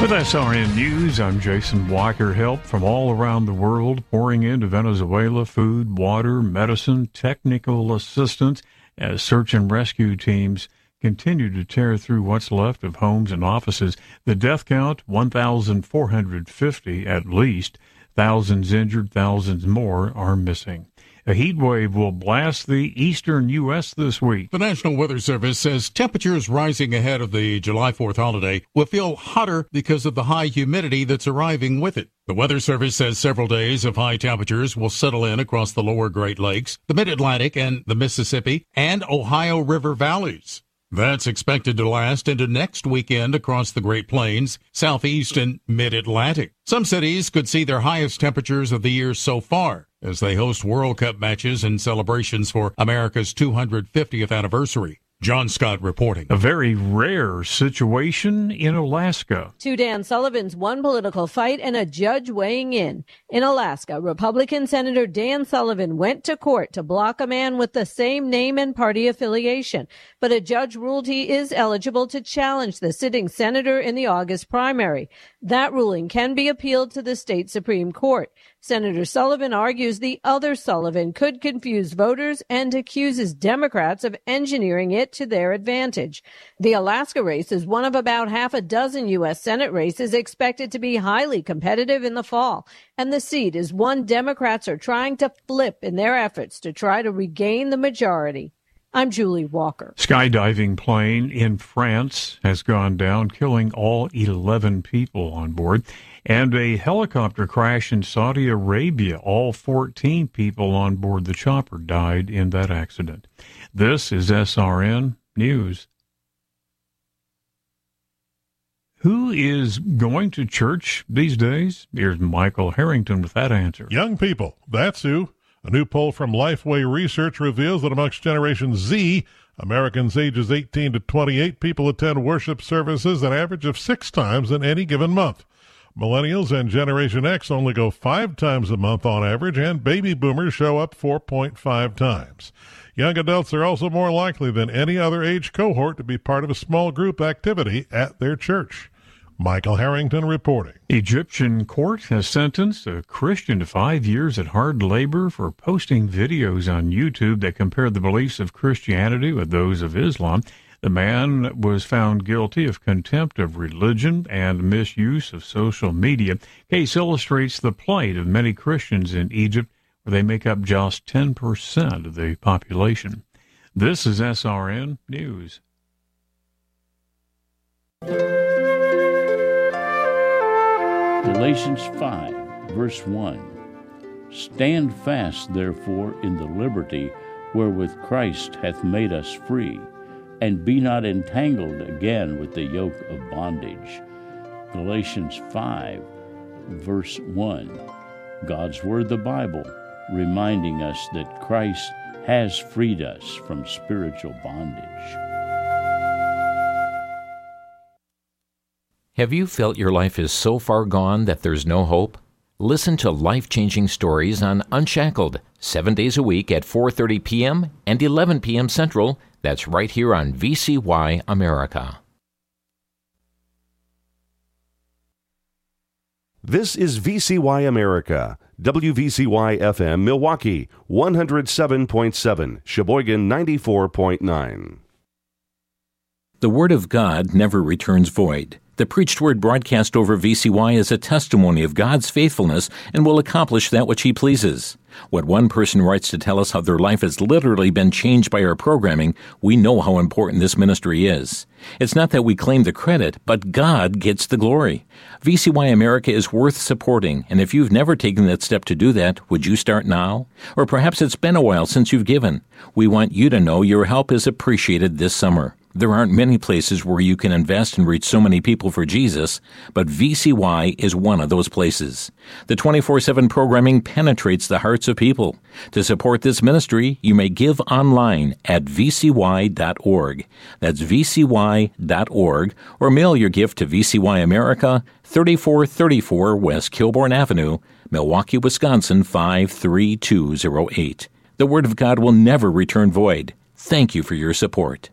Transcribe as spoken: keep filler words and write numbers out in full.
With S R N News, I'm Jason Walker. Help from all around the world pouring into Venezuela: food, water, medicine, technical assistance as search and rescue teams continue to tear through what's left of homes and offices. The death count, one thousand four hundred fifty at least. Thousands injured, thousands more are missing. A heat wave will blast the eastern U S this week. The National Weather Service says temperatures rising ahead of the July fourth holiday will feel hotter because of the high humidity that's arriving with it. The Weather Service says several days of high temperatures will settle in across the lower Great Lakes, the Mid-Atlantic, and the Mississippi, and Ohio River valleys. That's expected to last into next weekend across the Great Plains, Southeast, and Mid-Atlantic. Some cities could see their highest temperatures of the year so far as they host World Cup matches and celebrations for America's two hundred fiftieth anniversary. John Scott reporting. A very rare situation in Alaska. Two Dan Sullivans, one political fight, and a judge weighing in. In Alaska, Republican Senator Dan Sullivan went to court to block a man with the same name and party affiliation. But a judge ruled he is eligible to challenge the sitting senator in the August primary. That ruling can be appealed to the state Supreme Court. Senator Sullivan argues the other Sullivan could confuse voters and accuses Democrats of engineering it to their advantage. The Alaska race is one of about half a dozen U S Senate races expected to be highly competitive in the fall, and the seat is one Democrats are trying to flip in their efforts to try to regain the majority. I'm Julie Walker. Skydiving plane in France has gone down, killing all eleven people on board. And a helicopter crash in Saudi Arabia. All fourteen people on board the chopper died in that accident. This is S R N News. Who is going to church these days? Here's Michael Harrington with that answer. Young people, that's who. A new poll from Lifeway Research reveals that amongst Generation Z, Americans ages eighteen to twenty-eight, people attend worship services an average of six times in any given month. Millennials and Generation X only go five times a month on average, and baby boomers show up four point five times. Young adults are also more likely than any other age cohort to be part of a small group activity at their church. Michael Harrington reporting. Egyptian court has sentenced a Christian to five years at hard labor for posting videos on YouTube that compared the beliefs of Christianity with those of Islam. The man was found guilty of contempt of religion and misuse of social media. Case illustrates the plight of many Christians in Egypt, where they make up just ten percent of the population. This is S R N News. Galatians five, verse one. Stand fast, therefore, in the liberty wherewith Christ hath made us free, and be not entangled again with the yoke of bondage. Galatians five, verse one. God's Word, the Bible, reminding us that Christ has freed us from spiritual bondage. Have you felt your life is so far gone that there's no hope? Listen to life-changing stories on Unshackled, seven days a week at four thirty p.m. and eleven p.m. Central. That's right here on V C Y America. This is V C Y America, W V C Y F M Milwaukee, one oh seven point seven, Sheboygan ninety-four point nine. The Word of God never returns void. The preached word broadcast over V C Y is a testimony of God's faithfulness and will accomplish that which He pleases. What one person writes to tell us how their life has literally been changed by our programming, we know how important this ministry is. It's not that we claim the credit, but God gets the glory. V C Y America is worth supporting, and if you've never taken that step to do that, would you start now? Or perhaps it's been a while since you've given. We want you to know your help is appreciated this summer. There aren't many places where you can invest and reach so many people for Jesus, but V C Y is one of those places. The twenty-four seven programming penetrates the hearts of people. To support this ministry, you may give online at v c y dot org. That's v c y dot org, or mail your gift to V C Y America, thirty-four thirty-four West Kilbourne Avenue, Milwaukee, Wisconsin five three two zero eight. The Word of God will never return void. Thank you for your support.